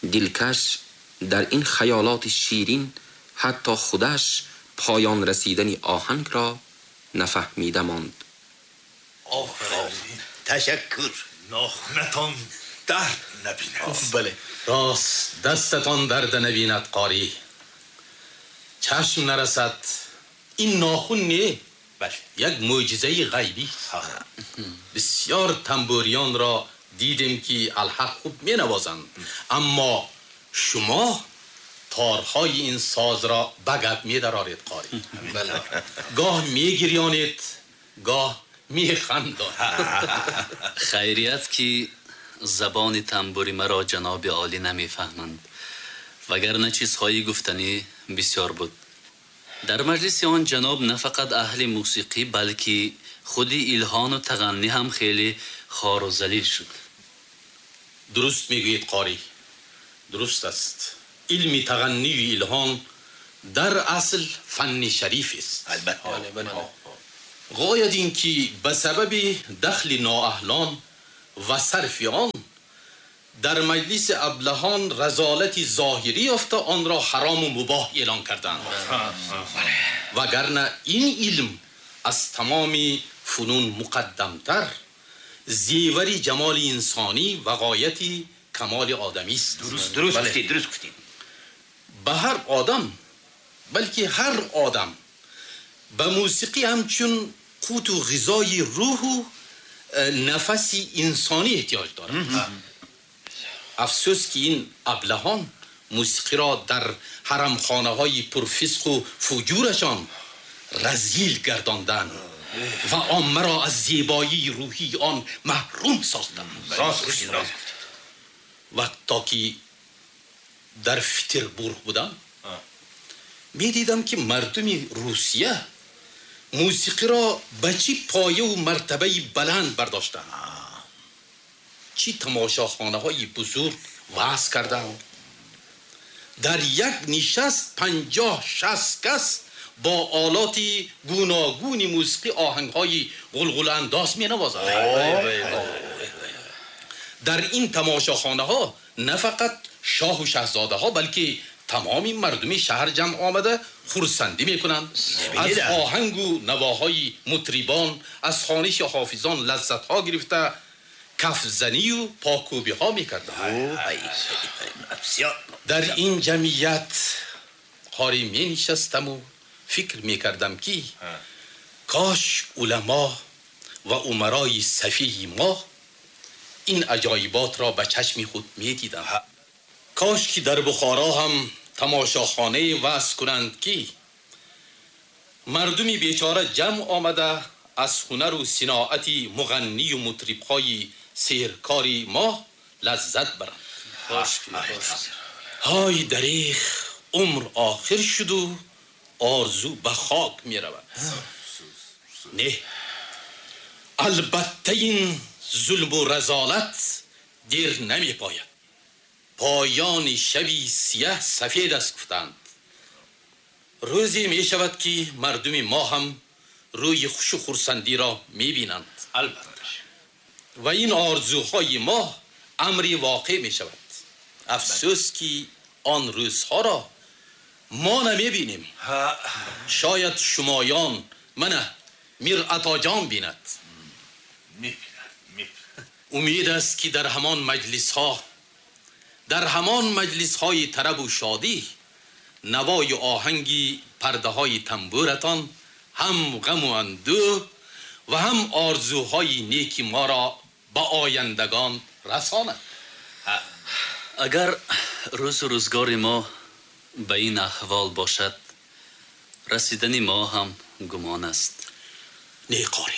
دلکش در این خیالات شیرین حتی خودش پایان رسیدن آهنگ را نفهمیده ماند. تشکر. ناخونتان درد نبیند. بله، راست دستتان درد نبیند قاری. چشم نرسد این ناخون نه، بله. یک معجزه غیبی. بسیار تنبوریان را دیدیم که الحق خوب می نوازند، اما شما تارهای این ساز را بگب می درارید قاری. بله. گاه می گریانید، گاه می خندانید. خیریت که زبان تنبوری مرا جناب عالی نمی فهمند، وگرنه چیزهایی گفتنی بسیار بود. در مجلس آن جناب نه فقط اهل موسیقی بلکه خودی الحان و تغنی هم خیلی خوار و ذلیل شد. درست میگویید قاری، درست است. علم تغنی و الحان در اصل فن شریف است. البته. غایت این که به سبب دخل نااهلان و صرف آن در مجلس ابلهان رذالت ظاهری یافته آن را حرام و مباح اعلان کردند. وگرنه این علم از تمام فنون مقدمتر، زیوری جمال انسانی و غایتی کمال آدمی است. درست گفتید. به هر آدم، بلکه هر آدم، به موسیقی همچون قوت و غذای روح و نفسی انسانی احتیاج دارد. افسوس که این ابلهان موسیقی را در حرمخانه های پرفسق و فجورشان رذیل گرداندند و عامه را از زیبایی روحی آن محروم ساختند. راست گفتید. وقتا که در پترزبورگ بودم می دیدم که مردم روسیه موسیقی را به چی پایه و مرتبه بلند برداشتند. چی تماشاخانه های بزرگ وضع کردند. در یک نشست 50-60 کس با آلات گوناگون موسیقی آهنگ های غلغله انداز می نوازند. در این تماشاخانه ها نه فقط شاه و شاهزاده ها بلکه تمام مردم شهر جمع آمده خرسندی میکنند. از آهنگ و نواهای مطربان، از خوانش حافظان لذت ها گرفته کف زنی و پاکوبی ها میکردند. در این جمعیت قاری می نشستم و فکر میکردم که کاش علما و امرای صفیح ما این عجایبات را به چشم خود میدیدند. کاش که در بخارا هم تماشاخانه وضع کنند که مردمی بیچاره جمع آمده از هنر و صناعت مغنی و مطرب‌های سحرکاری ما لذت برند. های دریغ، عمر آخر شد و آرزو به خاک می رود. نه، البته این ظلم و رذالت دیر نمی پاید. پایان شبی سیاه سفید است گفتند. روزی می شود که مردم ما هم روی خوش و خرسندی را می بینند. البته. و این آرزوهای ما امری واقع می شود. افسوس که آن روزها را ما نمی بینیم. شاید شمایان منه میر عطا جان بیند. امید است که در همان مجلس های طرب و شادی نوای آهنگی پرده های تنبورتان هم غم و اندوه و هم آرزوهای نیکی ما را به آیندگان رساند. اگر روز و روزگار ما به این احوال باشد، رسیدن ما هم گمان است. نه قاری،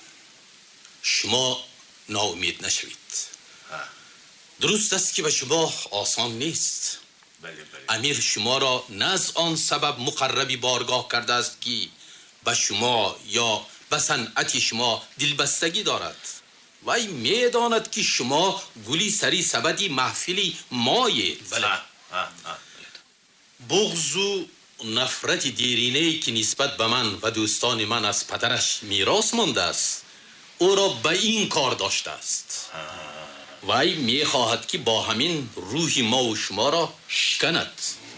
شما ناامید نشوید. درست است که به شما آسان نیست. امیر شما را نه از آن سبب مقربی بارگاه کرده است که به شما یا به صنعت شما دلبستگی دارد. وی میداند که شما گلی سری سبدی محفلی مایید. بغض و نفرت دیرینه‌ای که نسبت به من و دوستان من از پدرش میراث مانده است او را به این کار داشته است. وی می خواهد که با همین روح ما و شما را شکند.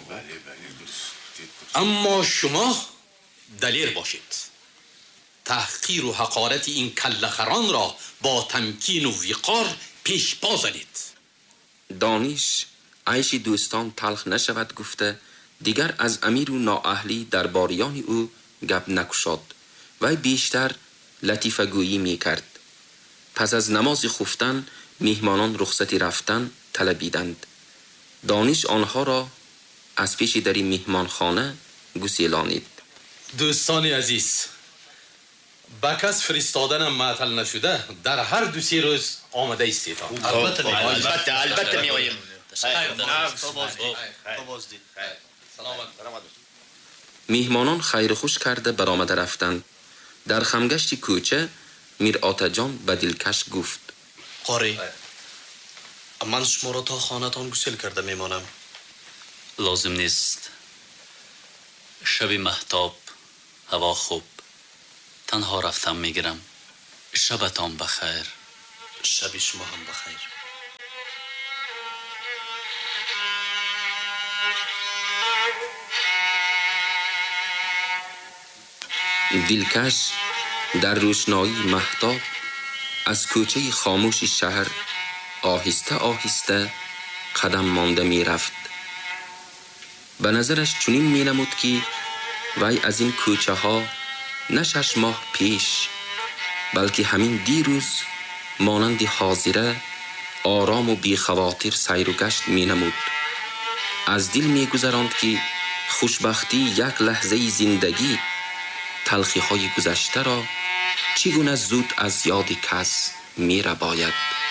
اما شما دلیر باشید، تحقیر و حقارت این کلخران را با تمکین و وقار پیش پا زدید. دانش عیش دوستان تلخ نشود گفته دیگر از امیر و نااهلی درباریان او گپ نکشاد و بیشتر لطیفه گویی می کرد. پس از نماز خفتن میهمانان رخصتی رفتن طلبیدند. دانش آنها را از پیش در میهمانخانه گسیلانید. دوستان عزیز، با کس فرستادنم معطل نشده در هر 2-3 روز آمده ایستید. البته می آیم. میهمانان خیر خوش کرده برآمده رفتند. در خمگشت کوچه میر آتجان به دلکش گفت: قاری، من شما را تا خانه‌تان گسیل کرده میمانم. لازم نیست. شب مهتاب، هوا خوب، تنها رفتم میگیرم. شبتان بخیر. شب شما هم بخیر. دلکش در روشنایی مهتاب از کوچه خاموش شهر آهسته آهسته قدم مانده می رفت. به نظرش چنین می نمود که وی از این کوچه ها نه 6 ماه پیش بلکه همین دیروز مانند حاضره آرام و بی خواطر سیر و گشت می نمود. از دل می گذراند که خوشبختی یک لحظه زندگی تلخی های گذشته را چگونه زود از یاد کس می رباید.